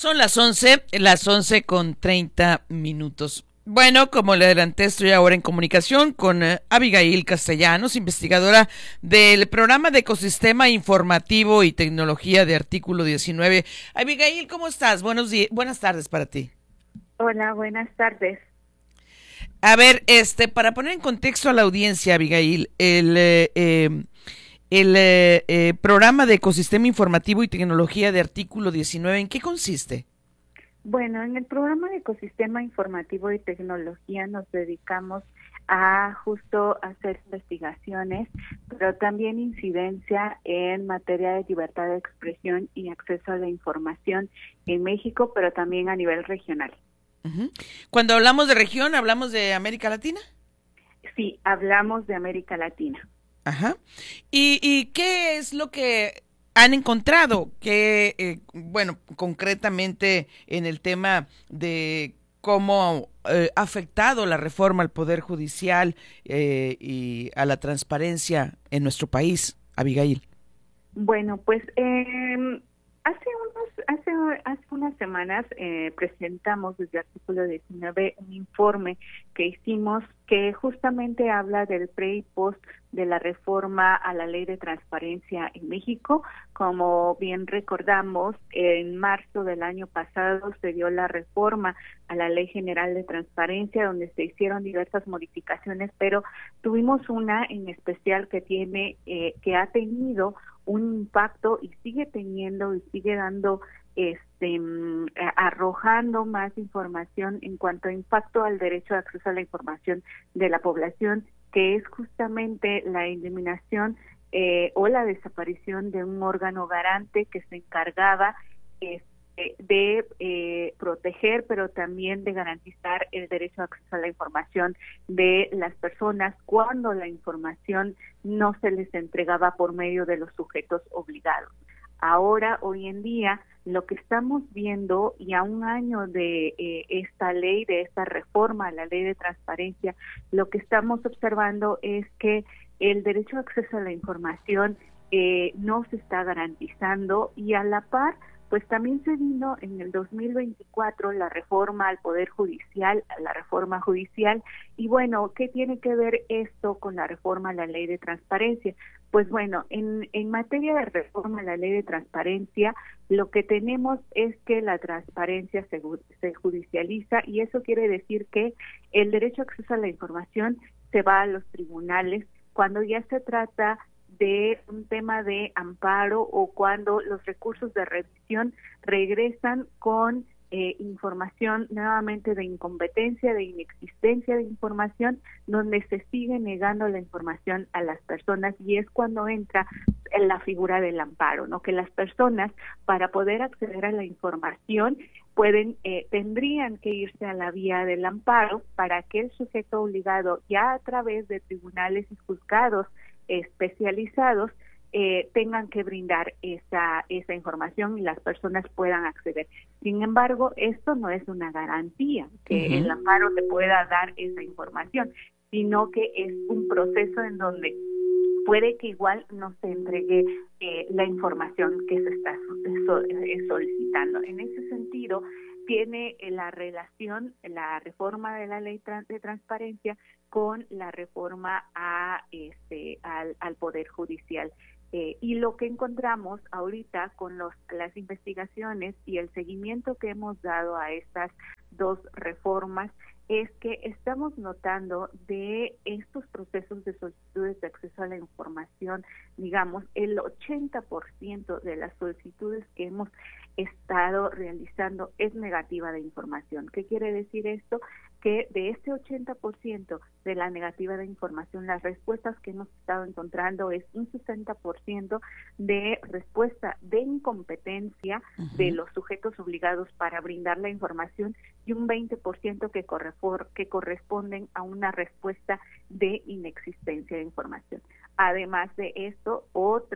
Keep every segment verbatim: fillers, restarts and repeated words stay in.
Son las once, las once con treinta minutos. Bueno, como le adelanté, estoy ahora en comunicación con eh, Abigail Castellanos, investigadora del programa de Ecosistema Informativo y Tecnología de Artículo diecinueve. Abigail, ¿cómo estás? Buenos días, buenas tardes para ti. Hola, buenas tardes. A ver, este, para poner en contexto a la audiencia, Abigail, el eh, eh, el eh, eh, programa de Ecosistema Informativo y Tecnología de Artículo diecinueve, ¿en qué consiste? Bueno, en el programa de Ecosistema Informativo y Tecnología nos dedicamos a justo hacer investigaciones, pero también incidencia en materia de libertad de expresión y acceso a la información en México, pero también a nivel regional. Uh-huh. Cuando hablamos de región, ¿hablamos de América Latina? Sí, hablamos de América Latina. Ajá. ¿Y, y qué es lo que han encontrado? Que, eh, bueno, concretamente en el tema de cómo eh, ha afectado la reforma al Poder Judicial eh, y a la transparencia en nuestro país, Abigail. Bueno, pues eh, hace unos, hace, hace unas semanas eh, presentamos desde Artículo diecinueve un informe que hicimos que justamente habla del pre y post de la reforma a la Ley de Transparencia en México. Como bien recordamos, en marzo del año pasado se dio la reforma a la Ley General de Transparencia, donde se hicieron diversas modificaciones, pero tuvimos una en especial que tiene, eh, que ha tenido un impacto y sigue teniendo y sigue dando este arrojando más información en cuanto a impacto al derecho de acceso a la información de la población, que es justamente la eliminación eh, o la desaparición de un órgano garante que se encargaba eh, de eh, proteger, pero también de garantizar el derecho de acceso a la información de las personas cuando la información no se les entregaba por medio de los sujetos obligados. Ahora, hoy en día, lo que estamos viendo, y a un año de eh, esta ley, de esta reforma a la Ley de Transparencia, lo que estamos observando es que el derecho de acceso a la información eh, no se está garantizando, y a la par, pues también se vino en el dos mil veinticuatro la reforma al Poder Judicial, la reforma judicial, y bueno, ¿qué tiene que ver esto con la reforma a la Ley de Transparencia? Pues bueno, en, en materia de reforma a la Ley de Transparencia, lo que tenemos es que la transparencia se, se judicializa, y eso quiere decir que el derecho a acceso a la información se va a los tribunales cuando ya se trata de un tema de amparo o cuando los recursos de revisión regresan con eh, información nuevamente de incompetencia, de inexistencia de información, donde se sigue negando la información a las personas, y es cuando entra en la figura del amparo, ¿no? Que las personas, para poder acceder a la información, pueden eh, tendrían que irse a la vía del amparo para que el sujeto obligado, ya a través de tribunales y juzgados especializados, eh, tengan que brindar esa esa información y las personas puedan acceder. Sin embargo, esto no es una garantía que uh-huh. el amparo te pueda dar esa información, sino que es un proceso en donde puede que igual no se entregue eh, la información que se está solicitando. En ese sentido, tiene la relación, la reforma de la Ley de Transparencia con la reforma a este al, al Poder Judicial. Eh, y lo que encontramos ahorita con los, las investigaciones y el seguimiento que hemos dado a estas dos reformas es que estamos notando de estos procesos de solicitudes de acceso a la información, digamos, el ochenta por ciento de las solicitudes que hemos estado realizando es negativa de información. ¿Qué quiere decir esto? Que de este ochenta por ciento de la negativa de información, las respuestas que hemos estado encontrando es un sesenta por ciento de respuesta de incompetencia uh-huh. de los sujetos obligados para brindar la información, y un veinte por ciento que, correfor, que corresponden a una respuesta de inexistencia de información. Además de esto, otros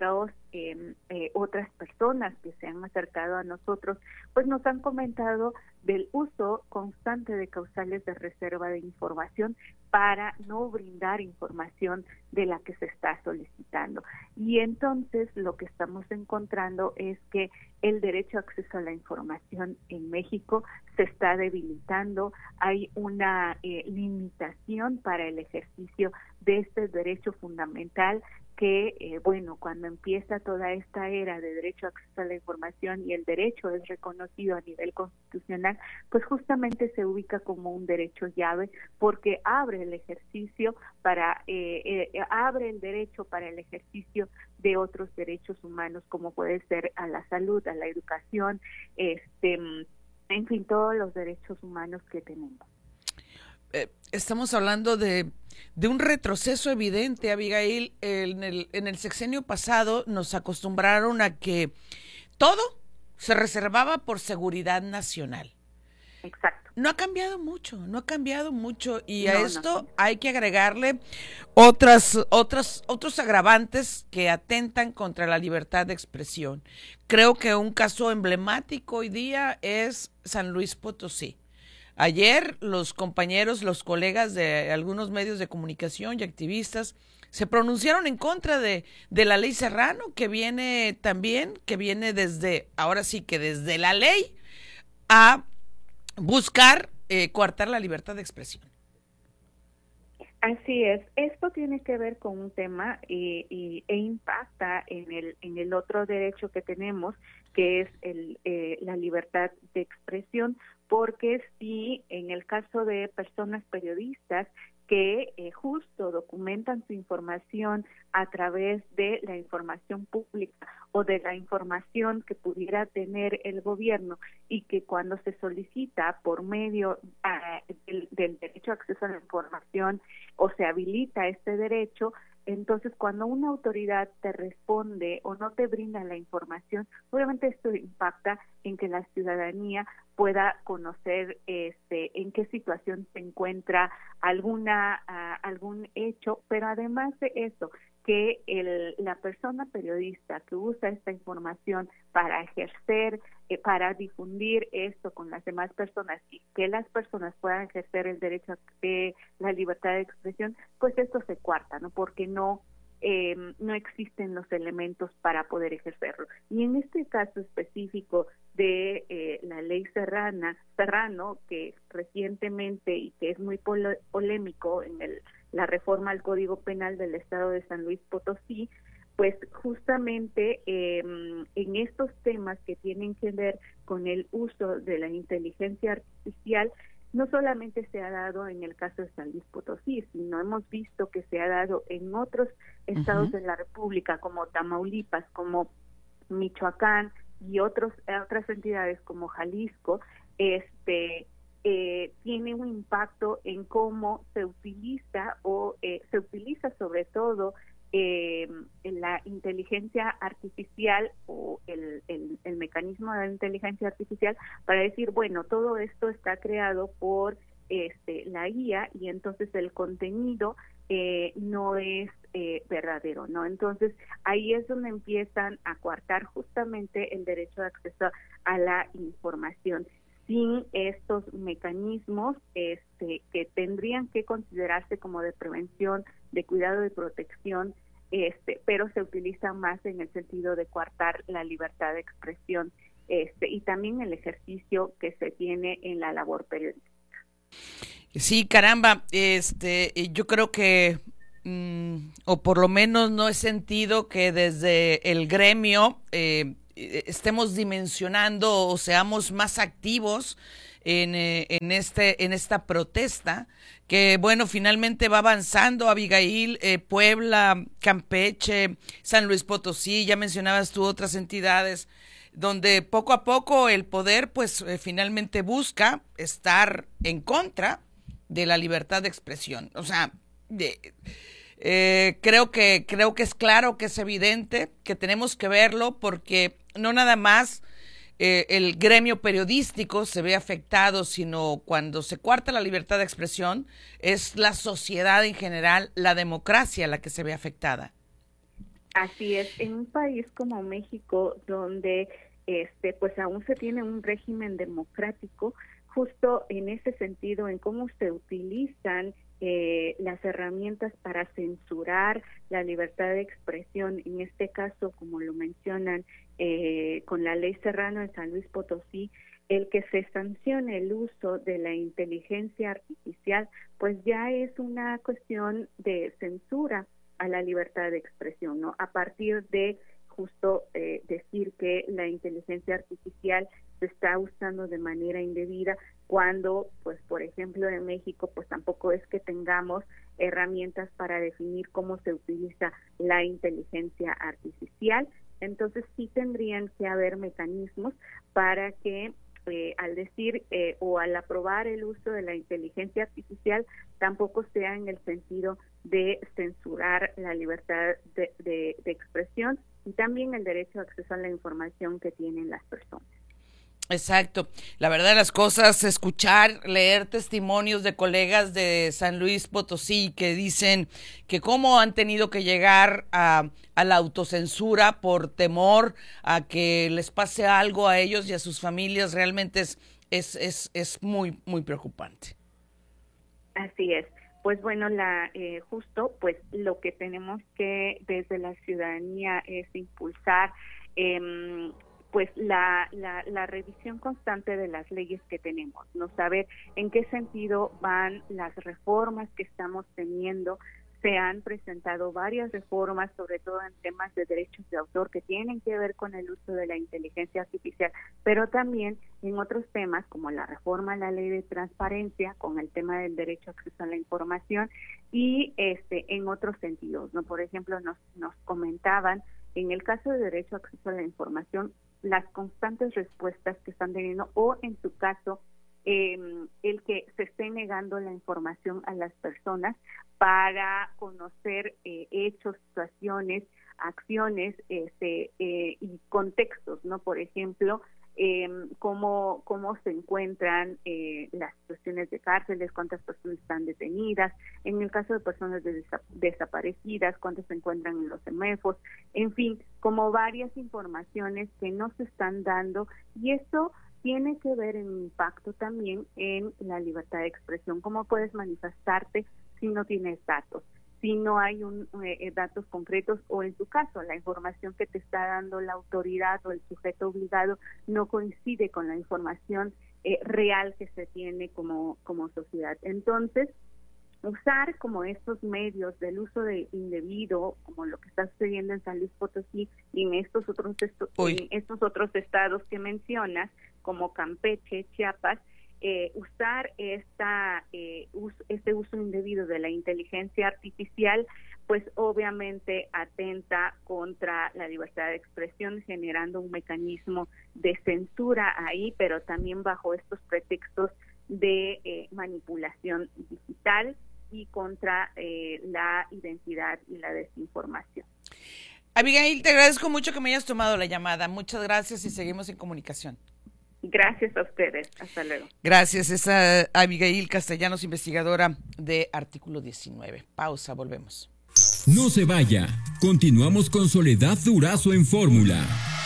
eh, eh, otras personas que se han acercado a nosotros, pues nos han comentado del uso constante de causales de reserva de información para no brindar información de la que se está solicitando. Y entonces lo que estamos encontrando es que el derecho a acceso a la información en México se está debilitando, hay una eh, limitación para el ejercicio de este derecho fundamental que, eh, bueno, cuando empieza toda esta era de derecho a acceso a la información y el derecho es reconocido a nivel constitucional, pues justamente se ubica como un derecho llave porque abre el ejercicio para, eh, eh, abre el derecho para el ejercicio de otros derechos humanos, como puede ser a la salud, a la educación, este, en fin, todos los derechos humanos que tenemos. Eh, estamos hablando de, de un retroceso evidente, Abigail. En el, en el sexenio pasado nos acostumbraron a que todo se reservaba por seguridad nacional. Exacto. No ha cambiado mucho, no ha cambiado mucho y a No, esto no. hay que agregarle otras, otras, otros agravantes que atentan contra la libertad de expresión. Creo que un caso emblemático hoy día es San Luis Potosí. Ayer los compañeros, los colegas de algunos medios de comunicación y activistas se pronunciaron en contra de, de la ley Serrano, que viene también, que viene desde, ahora sí que desde la ley a buscar eh, coartar la libertad de expresión. Así es, esto tiene que ver con un tema y, y, e impacta en el en el otro derecho que tenemos, que es el eh, la libertad de expresión, porque si en el caso de personas periodistas que eh, justo documentan su información a través de la información pública o de la información que pudiera tener el gobierno y que cuando se solicita por medio uh, del, del derecho a acceso a la información o se habilita este derecho, entonces cuando una autoridad te responde o no te brinda la información, obviamente esto impacta en que la ciudadanía pueda conocer este en qué situación se encuentra alguna uh, algún hecho, pero además de eso, que el, la persona periodista que usa esta información para ejercer, eh, para difundir esto con las demás personas y que las personas puedan ejercer el derecho a eh, la libertad de expresión, pues esto se cuarta, ¿no? Porque no eh, no existen los elementos para poder ejercerlo. Y en este caso específico de eh, la ley Serrana, Serrano, que recientemente y que es muy pol polémico en el la reforma al Código Penal del Estado de San Luis Potosí, pues justamente eh, en estos temas que tienen que ver con el uso de la inteligencia artificial, no solamente se ha dado en el caso de San Luis Potosí, sino hemos visto que se ha dado en otros estados uh-huh. de la República, como Tamaulipas, como Michoacán y otros otras entidades como Jalisco, este Eh, tiene un impacto en cómo se utiliza o eh, se utiliza sobre todo eh, en la inteligencia artificial o el, el, el mecanismo de la inteligencia artificial para decir, bueno, todo esto está creado por este, la I A y entonces el contenido eh, no es eh, verdadero, ¿no? Entonces ahí es donde empiezan a coartar justamente el derecho de acceso a la información. Sin estos mecanismos este, que tendrían que considerarse como de prevención, de cuidado y protección, este, pero se utilizan más en el sentido de coartar la libertad de expresión este, y también el ejercicio que se tiene en la labor periodística. Sí, caramba, este, yo creo que, mmm, o por lo menos no he sentido que desde el gremio eh, estemos dimensionando o seamos más activos en, eh, en este en esta protesta que bueno finalmente va avanzando. Abigail, eh, Puebla, Campeche, San Luis Potosí, ya mencionabas tú otras entidades donde poco a poco el poder pues eh, finalmente busca estar en contra de la libertad de expresión. O sea, de, Eh, creo que creo que es claro, que es evidente, que tenemos que verlo porque no nada más eh, el gremio periodístico se ve afectado, sino cuando se coarta la libertad de expresión es la sociedad en general, la democracia la que se ve afectada. Así es, en un país como México, donde este pues aún se tiene un régimen democrático, justo en ese sentido, en cómo se utilizan eh, las herramientas para censurar la libertad de expresión, en este caso, como lo mencionan, eh, con la ley Serrano en San Luis Potosí, el que se sancione el uso de la inteligencia artificial, pues ya es una cuestión de censura a la libertad de expresión, ¿no? A partir de justo eh, decir que la inteligencia artificial se está usando de manera indebida, cuando, pues, por ejemplo, en México, pues tampoco es que tengamos herramientas para definir cómo se utiliza la inteligencia artificial. Entonces, sí tendrían que haber mecanismos para que, eh, al decir eh, o al aprobar el uso de la inteligencia artificial, tampoco sea en el sentido de censurar la libertad de, de, de expresión y también el derecho a acceso a la información que tienen las personas. Exacto. La verdad de las cosas, escuchar, leer testimonios de colegas de San Luis Potosí que dicen que cómo han tenido que llegar a, a la autocensura por temor a que les pase algo a ellos y a sus familias, realmente es, es, es, es muy, muy preocupante. Así es. Pues bueno, la eh, justo pues lo que tenemos que desde la ciudadanía es impulsar eh, pues la, la, la revisión constante de las leyes que tenemos, no saber en qué sentido van las reformas que estamos teniendo. Se han presentado varias reformas, sobre todo en temas de derechos de autor que tienen que ver con el uso de la inteligencia artificial, pero también en otros temas como la reforma a la ley de transparencia, con el tema del derecho a acceso a la información y este en otros sentidos, ¿no? Por ejemplo, nos, nos comentaban en el caso de derecho a acceso a la información, las constantes respuestas que están teniendo o en su caso eh, el que se esté negando la información a las personas para conocer eh, hechos, situaciones, acciones este, eh, y contextos, ¿no? Por ejemplo, eh, cómo, cómo se encuentran eh, las situaciones de cárceles, cuántas personas están detenidas, en el caso de personas de desa- desaparecidas, cuántas se encuentran en los CEMEFOS, en fin, como varias informaciones que no se están dando, y eso tiene que ver en impacto también en la libertad de expresión. ¿Cómo puedes manifestarte si no tienes datos? Si no hay un, eh, datos concretos o en tu caso la información que te está dando la autoridad o el sujeto obligado no coincide con la información eh, real que se tiene como, como sociedad. Entonces, usar como estos medios del uso de indebido, como lo que está sucediendo en San Luis Potosí y en estos otros, esto, en estos otros estados que mencionas, como Campeche, Chiapas, Eh, usar esta eh, uso, este uso indebido de la inteligencia artificial, pues obviamente atenta contra la libertad de expresión, generando un mecanismo de censura ahí, pero también bajo estos pretextos de eh, manipulación digital y contra eh, la identidad y la desinformación. Abigail, te agradezco mucho que me hayas tomado la llamada. Muchas gracias y seguimos en comunicación. Gracias a ustedes. Hasta luego. Gracias. Es a Abigail Castellanos, investigadora de Artículo diecinueve. Pausa, volvemos. No se vaya. Continuamos con Soledad Durazo en Fórmula.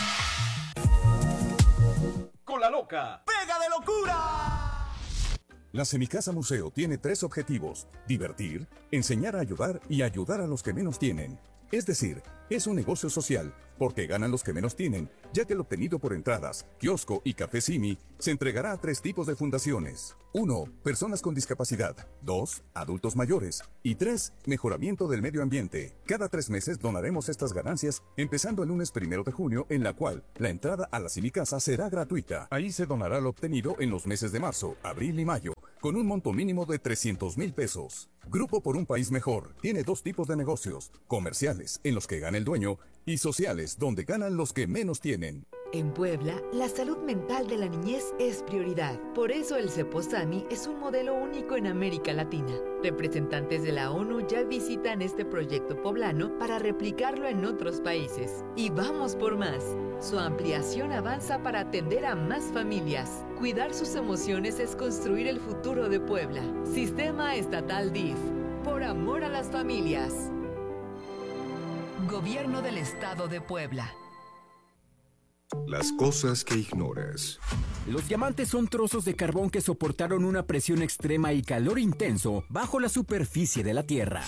Con la loca. ¡Pega de locura! La Semicasa Museo tiene tres objetivos: divertir, enseñar a ayudar y ayudar a los que menos tienen. Es decir, es un negocio social, porque ganan los que menos tienen, ya que el obtenido por entradas, kiosco y café Simi se entregará a tres tipos de fundaciones. uno. Personas con discapacidad. dos. Adultos mayores. Y tres. Mejoramiento del medio ambiente. Cada tres meses donaremos estas ganancias, empezando el lunes primero de junio, en la cual la entrada a la Semicasa será gratuita. Ahí se donará lo obtenido en los meses de marzo, abril y mayo, con un monto mínimo de trescientos mil pesos. Grupo por un País Mejor tiene dos tipos de negocios: comerciales, en los que gana el dueño, y sociales, donde ganan los que menos tienen. En Puebla, la salud mental de la niñez es prioridad. Por eso el Ceposami es un modelo único en América Latina. Representantes de la ONU ya visitan este proyecto poblano para replicarlo en otros países. Y vamos por más. Su ampliación avanza para atender a más familias. Cuidar sus emociones es construir el futuro de Puebla. Sistema Estatal D I F. Por amor a las familias. Gobierno del Estado de Puebla. Las cosas que ignoras. Los diamantes son trozos de carbón que soportaron una presión extrema y calor intenso bajo la superficie de la Tierra.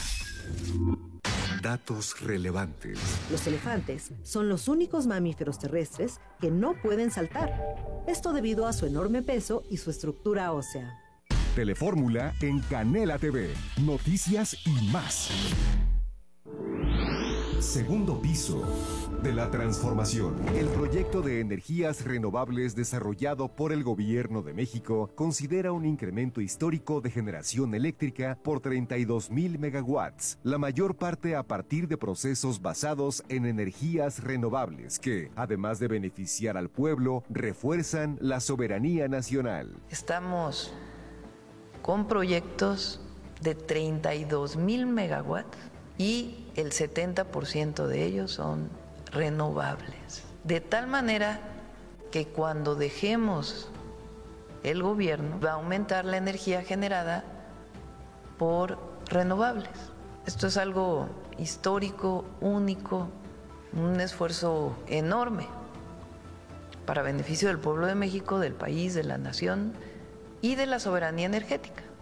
Datos relevantes. Los elefantes son los únicos mamíferos terrestres que no pueden saltar. Esto debido a su enorme peso y su estructura ósea. Telefórmula en Canela T V. Noticias y más. Segundo piso de la transformación. El proyecto de energías renovables desarrollado por el Gobierno de México considera un incremento histórico de generación eléctrica por treinta y dos mil megawatts, la mayor parte a partir de procesos basados en energías renovables que, además de beneficiar al pueblo, refuerzan la soberanía nacional. Estamos con proyectos de treinta y dos mil megawatts y el setenta por ciento de ellos son renovables. De tal manera que cuando dejemos el gobierno va a aumentar la energía generada por renovables. Esto es algo histórico, único, un esfuerzo enorme para beneficio del pueblo de México, del país, de la nación y de la soberanía energética.